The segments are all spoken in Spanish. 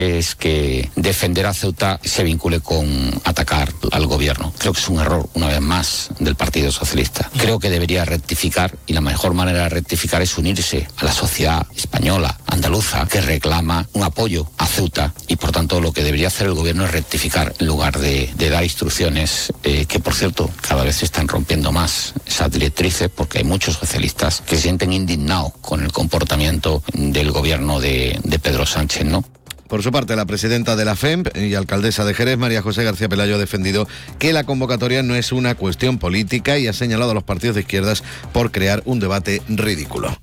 es que defender a Ceuta se vincule con atacar al gobierno. Creo que es un error, una vez más, del Partido Socialista. Creo que debería rectificar, y la mejor manera de rectificar es unirse a la sociedad española, andaluza, que reclama un apoyo a Ceuta, y por tanto lo que debería hacer el gobierno es rectificar en lugar de dar instrucciones que, por cierto, cada vez se están rompiendo más esas directrices, porque hay muchos socialistas que se sienten indignados con el comportamiento del gobierno de Pedro Sánchez, ¿no? Por su parte, la presidenta de la FEMP y alcaldesa de Jerez, María José García Pelayo, ha defendido que la convocatoria no es una cuestión política y ha señalado a los partidos de izquierdas por crear un debate ridículo.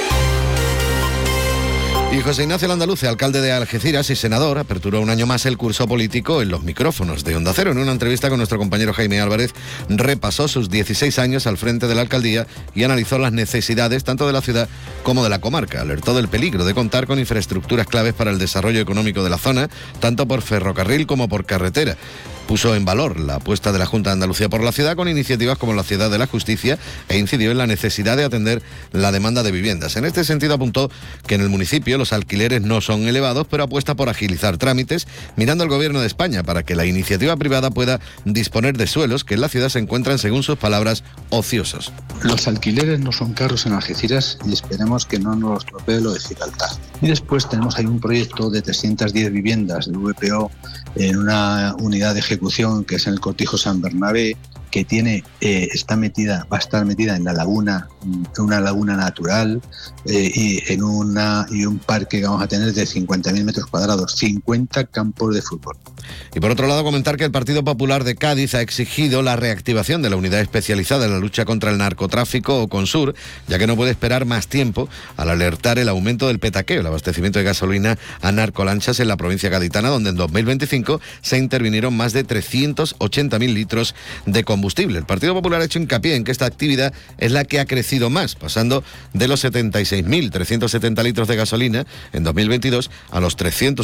Y José Ignacio Landaluce, alcalde de Algeciras y senador, aperturó un año más el curso político en los micrófonos de Onda Cero. En una entrevista con nuestro compañero Jaime Álvarez, repasó sus 16 años al frente de la alcaldía y analizó las necesidades tanto de la ciudad como de la comarca. Alertó del peligro de contar con infraestructuras claves para el desarrollo económico de la zona, tanto por ferrocarril como por carretera. Puso en valor la apuesta de la Junta de Andalucía por la ciudad con iniciativas como la Ciudad de la Justicia e incidió en la necesidad de atender la demanda de viviendas. En este sentido apuntó que en el municipio los alquileres no son elevados, pero apuesta por agilizar trámites, mirando al Gobierno de España para que la iniciativa privada pueda disponer de suelos que en la ciudad se encuentran, según sus palabras, ociosos. Los alquileres no son caros en Algeciras y esperemos que no nos estropee lo de Gibraltar. Y después tenemos ahí un proyecto de 310 viviendas de VPO en una unidad de ejecución que es en el Cortijo San Bernabé, que va a estar metida en la laguna, en una laguna natural y un parque que vamos a tener de 50.000 metros cuadrados, 50 campos de fútbol. Y por otro lado, comentar que el Partido Popular de Cádiz ha exigido la reactivación de la unidad especializada en la lucha contra el narcotráfico, o Consur, ya que no puede esperar más tiempo al alertar el aumento del petaqueo, el abastecimiento de gasolina a narcolanchas en la provincia gaditana, donde en 2025 se intervinieron más de 380.000 litros de combustible. El Partido Popular ha hecho hincapié en que esta actividad es la que ha crecido más, pasando de los 76.370 litros de gasolina en 2022 a los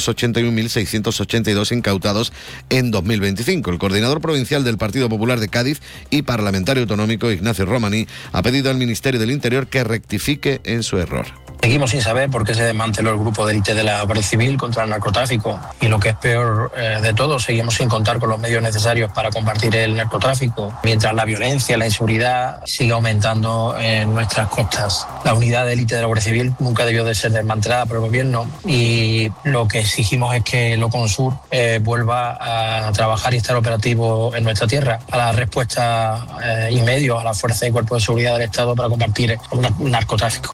381.682 incautados en 2025. El coordinador provincial del Partido Popular de Cádiz y parlamentario autonómico, Ignacio Romaní, ha pedido al Ministerio del Interior que rectifique en su error. Seguimos sin saber por qué se desmanteló el grupo de élite de la Guardia Civil contra el narcotráfico. Y lo que es peor de todo, seguimos sin contar con los medios necesarios para combatir el narcotráfico, mientras la violencia, la inseguridad sigue aumentando en nuestras costas. La unidad de élite de la Guardia Civil nunca debió de ser desmantelada por el gobierno y lo que exigimos es que el Consur vuelva a trabajar y estar operativo en nuestra tierra, a la respuesta y medios a la fuerza y cuerpo de seguridad del Estado para combatir el narcotráfico.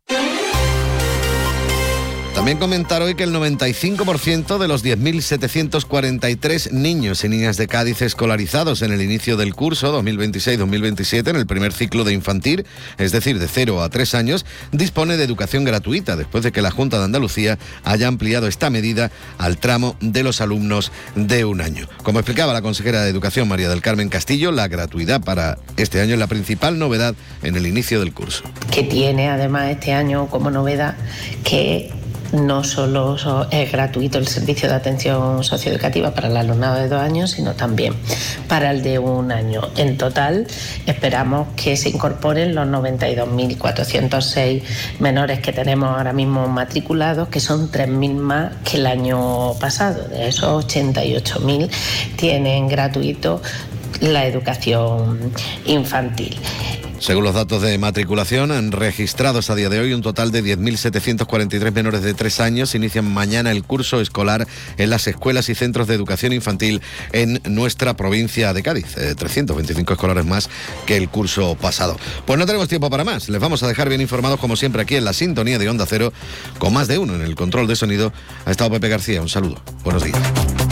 También comentar hoy que el 95% de los 10.743 niños y niñas de Cádiz escolarizados en el inicio del curso 2026-2027 en el primer ciclo de infantil, es decir, de 0 a 3 años, dispone de educación gratuita después de que la Junta de Andalucía haya ampliado esta medida al tramo de los alumnos de 1 año. Como explicaba la consejera de Educación, María del Carmen Castillo, la gratuidad para este año es la principal novedad en el inicio del curso. Que tiene además este año como novedad que no solo es gratuito el servicio de atención socioeducativa para el alumnado de 2 años, sino también para el de 1 año. En total, esperamos que se incorporen los 92.406 menores que tenemos ahora mismo matriculados, que son 3.000 más que el año pasado. De esos 88.000 tienen gratuito la educación infantil. Según los datos de matriculación, han registrados a día de hoy un total de 10.743 menores de 3 años. Inician mañana el curso escolar en las escuelas y centros de educación infantil en nuestra provincia de Cádiz. 325 escolares más que el curso pasado. Pues no tenemos tiempo para más. Les vamos a dejar bien informados, como siempre, aquí en la sintonía de Onda Cero, con más de uno en el control de sonido. Ha estado Pepe García. Un saludo. Buenos días.